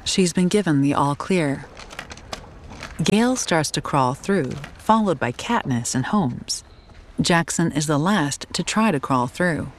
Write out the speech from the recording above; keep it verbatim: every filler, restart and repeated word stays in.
She's been given the all clear. Gail starts to crawl through, followed by Katniss and Holmes. Jackson is the last to try to crawl through.